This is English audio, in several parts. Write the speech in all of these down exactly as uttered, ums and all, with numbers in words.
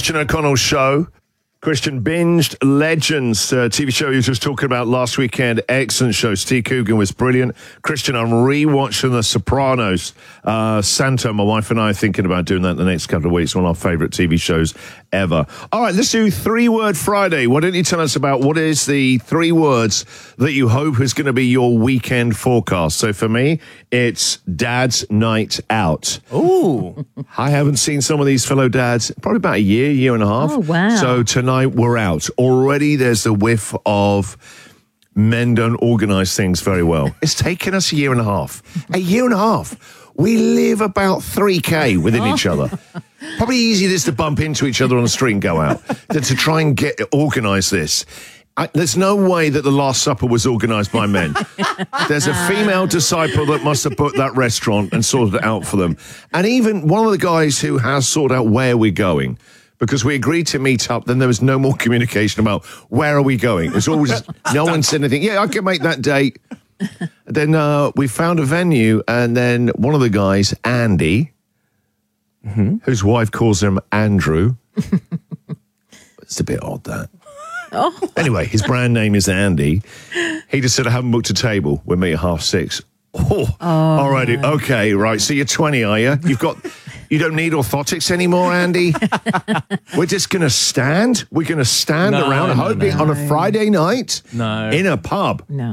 Christian O'Connell's show. Christian binged Legends, uh, T V show you were just talking about last weekend. Excellent show. Steve Coogan was brilliant. Christian, I'm rewatching The Sopranos. Uh, Santo, my wife and I are thinking about doing that in the next couple of weeks. One of our favourite T V shows ever. All right, let's do Three Word Friday. Why don't you tell us about what is the three words that you hope is going to be your weekend forecast? So for me, it's Dad's Night Out. Ooh. I haven't seen some of these fellow dads probably about a year, year and a half. Oh, wow. So tonight we're out. Already there's a whiff of men don't organise things very well. It's taken us a year and a half. A year and a half. We live about three K within each other. Probably easier just to bump into each other on the street and go out than to try and get organise this. I, there's no way that the Last Supper was organised by men. There's a female disciple that must have booked that restaurant and sorted it out for them. And even one of the guys who has sorted out where we're going, because we agreed to meet up, then there was no more communication about where are we going. It was always, no one said anything. Yeah, I can make that date. Then uh, we found a venue, and then one of the guys, Andy, mm-hmm. whose wife calls him Andrew. It's a bit odd, that. Oh. Anyway, his brand name is Andy. He just said, I haven't booked a table. We'll meet at half six. Oh, oh. All righty. Okay, right. So you're twenty, are you? You've got, you don't need orthotics anymore, Andy? We're just going to stand? We're going to stand no, around no, hoping no. on a Friday night? No. In a pub? No.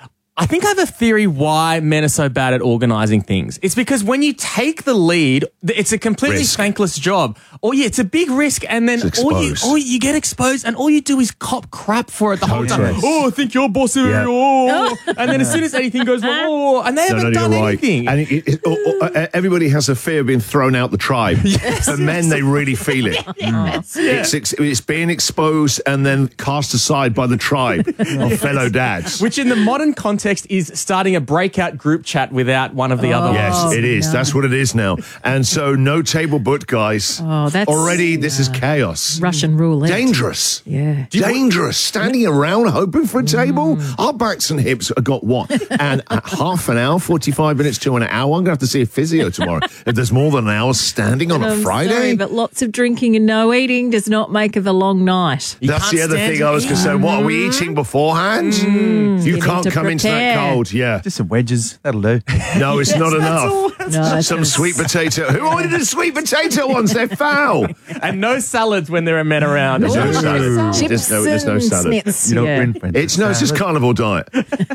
I think I have a theory why men are so bad at organising things. It's because when you take the lead, it's a completely Risk. thankless job. Or yeah, it's a big risk, and then It's all you, exposed. all you get exposed, and all you do is cop crap for it the whole time. Totally. Oh, I think you're bossy. Yeah. Oh. And then as soon as anything goes wrong, oh, and they No, haven't no, done you're right. anything. And it, it, oh, oh, uh, everybody has a fear of being thrown out the tribe. For men, they really feel it. Yes. It's, ex- it's being exposed and then cast aside by the tribe of fellow dads. Which in the modern context is starting a breakout group chat without one of the Oh. other Yes, ones. it is. no. That's what it is now. And so no table booked, guys. Oh, that's Already, this is chaos. Russian roulette. Dangerous. Yeah. Dangerous. Standing around hoping for a table. Our backs and hips have got what? And at half an hour, forty-five minutes to an hour. I'm going to have to see a physio tomorrow. If there's more than an hour standing on a I'm Friday. sorry, but lots of drinking and no eating does not make of a long night. You That's can't the other stand thing to I was going to eat. say. What, are we eating beforehand? You, need can't to come into that prepare. cold. Yeah. Just some wedges. That'll do. No, it's not enough. No, that's Some not- sweet potato. Who ordered the sweet potato ones? They're foul. And no salads when there are men around. There's no salad. Chips There's no, there's no and salad. snits, You don't yeah. win, friends. It's no, it's just carnivore diet.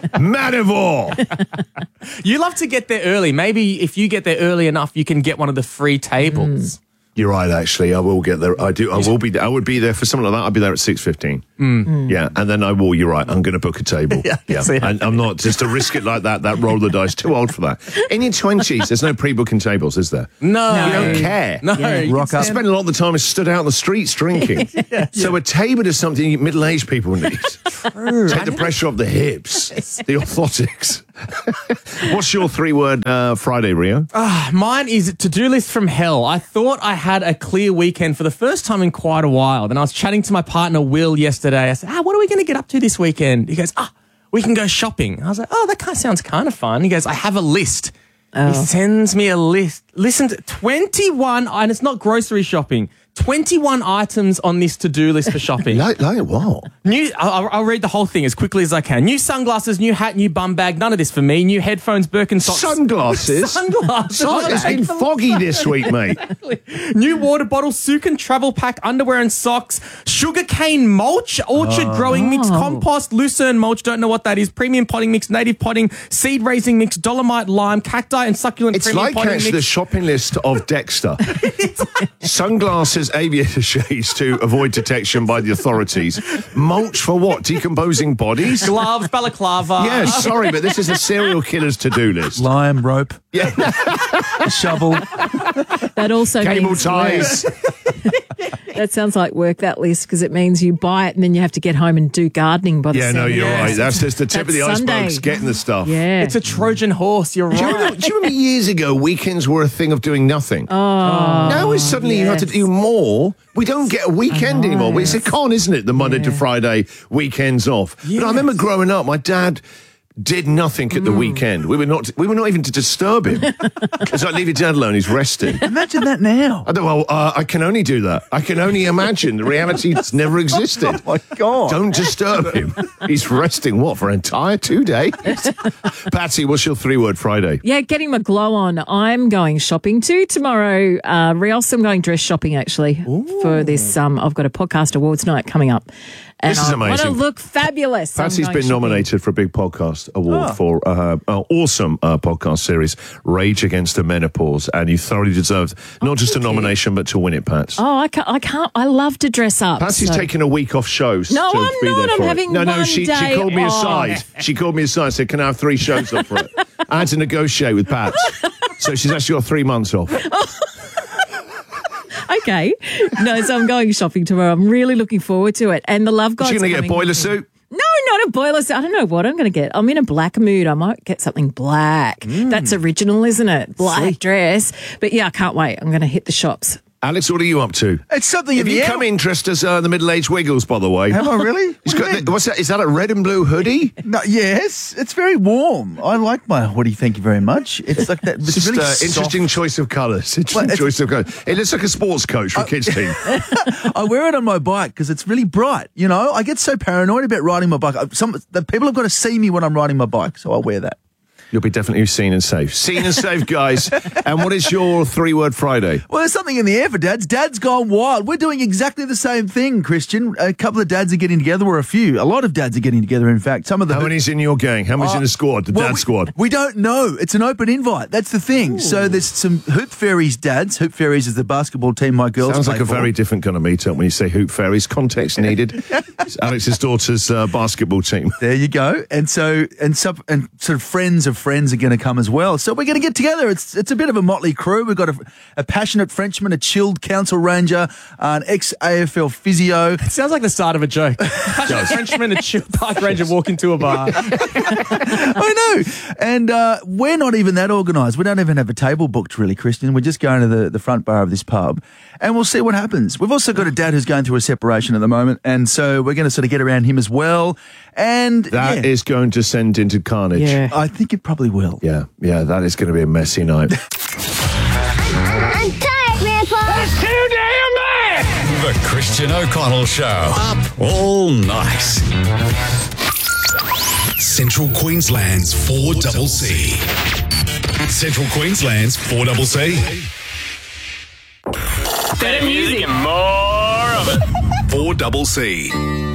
Manivore. You love to get there early. Maybe if you get there early enough, you can get one of the free tables. You're right. Actually, I will get there. I do. I will be. There. I would be there for something like that. I'll be there at six fifteen. Mm. Yeah, and then I will. You're right. I'm going to book a table. Yeah, I can see that. And I'm not just to risk it like that. That roll of the dice. Too old for that. In your twenties, there's no pre-booking tables, is there? No. You don't care. No. Yeah. you Rock can up. I spend a lot of the time stood out in the streets drinking. So a table is something middle-aged people need. Take the pressure off the hips, the orthotics. What's your three-word uh, Friday, Rio? Mine is to-do list from hell. I thought I had a clear weekend for the first time in quite a while. Then I was chatting to my partner, Will, yesterday. I said, ah, what are we going to get up to this weekend? He goes, ah, we can go shopping. I was like, oh, that kind of sounds kind of fun. He goes, I have a list. Oh. He sends me a list. Listen to twenty-one, and it's not grocery shopping. twenty-one items on this to-do list for shopping. Like, like what? New, I'll, I'll read the whole thing as quickly as I can. New sunglasses, new hat, new bum bag. None of this for me. New headphones, Birkenstocks. Sunglasses? Sunglasses. So it's been foggy this week, mate. New water bottle, Sukin travel pack, underwear and socks, sugarcane mulch, orchard growing mix, compost, lucerne mulch, don't know what that is, premium potting mix, native potting, seed raising mix, dolomite lime, cacti and succulent It's premium like potting actually the mix. shopping list of Dexter. Sunglasses, aviator shades to avoid detection by the authorities. Mulch for what? Decomposing bodies? Gloves, balaclava. Yeah, sorry, but this is a serial killer's to-do list. Lime, rope, Yeah, shovel. That also cable means ties. work. That sounds like work, that list, because it means you buy it and then you have to get home and do gardening by the Yeah, no, Sunday. you're Yes. right. That's just the tip of That's the iceberg, Sunday. is getting the stuff. Yeah. It's a Trojan horse, you're Do you, right. remember, do you remember years ago, weekends were a thing of doing nothing? oh, Now is suddenly you have to yes. do more. We don't get a weekend I know. anymore. It's a con, isn't it? The Monday to Yeah. Friday weekends off. But I remember growing up, my dad did nothing at the weekend. We were not We were not even to disturb him. It's like, leave your dad alone, he's resting. Imagine that now. I don't, well, uh, I can only do that. I can only imagine. The reality's never existed. Oh, my God. Don't disturb him. He's resting, what, for an entire two days? Patsy, what's your three-word Friday? Yeah, getting my glow on. I'm going shopping too tomorrow. Uh, Rios, I'm going dress shopping actually for this. Um, I've got a podcast awards night coming up. And This is I want to amazing. look fabulous. I'm Patsy's going been shopping. nominated for a big podcast award Oh. for uh, an awesome uh, podcast series, Rage Against the Menopause, and you thoroughly deserved not just a nomination, but to win it, Pats. Oh, I can't. I can't. I love to dress up. Patsy's so- taking a week off shows. No, to I'm be not. there I'm for it. having No, no, one she, she day called me off. aside. She called me aside and said, can I have three shows up for it? I had to negotiate with Pats. So she's actually got three months off. Okay. No, so I'm going shopping tomorrow. I'm really looking forward to it. And the Love God's She's going to get a coming. boiler suit. No, not a boiler suit. I don't know what I'm going to get. I'm in a black mood. I might get something black. That's original, isn't it? Black dress. But yeah, I can't wait. I'm going to hit the shops. Alex, what are you up to? It's something Have in you the come air. in dressed as uh, the middle-aged Wiggles, by the way? Have I really? He's What do got you mean? the, what's that? Is that a red and blue hoodie? No, yes, it's very warm. I like my hoodie. Thank you very much. It's like that. It's Just really uh, soft. interesting choice of colours. Interesting Well, it's- choice of colours. It looks like a sports coach for a kids team. I wear it on my bike because it's really bright. You know, I get so paranoid about riding my bike. Some the people have got to see me when I'm riding my bike, so I wear that. You'll be definitely seen and safe. Seen and safe, guys. And what is your three-word Friday? Well, there's something in the air for dads. Dad's gone wild. We're doing exactly the same thing, Christian. A couple of dads are getting together, or a few. A lot of dads are getting together, in fact. Some of the How many's in your gang? How many's Uh, in the squad? The well, dad we, squad? We don't know. It's an open invite. That's the thing. So there's some Hoop Fairies dads. Hoop Fairies is the basketball team my girls Sounds play like a for. very different kind of meet-up when you say Hoop Fairies. Context needed. It's Alex's daughter's uh, basketball team. There you go. And so and sub and sort of friends of friends are going to come as well. So we're going to get together. It's it's a bit of a motley crew. We've got a, a passionate Frenchman, a chilled council ranger, an ex-A F L physio. It sounds like the start of a joke. A Frenchman and a chill park ranger walk into a bar. I know. And uh, we're not even that organised. We don't even have a table booked, really, Christian. We're just going to the, the front bar of this pub and we'll see what happens. We've also got a dad who's going through a separation at the moment. And so we're going to sort of get around him as well. And That yeah, is going to send into carnage. Yeah. I think it probably will. Yeah, yeah, that is going to be a messy night. I'm tired, Grandpa. The Christian O'Connell Show. Up all night. Central Queensland's four double C. Central Queensland's four double C. Better music and more of it. four double C.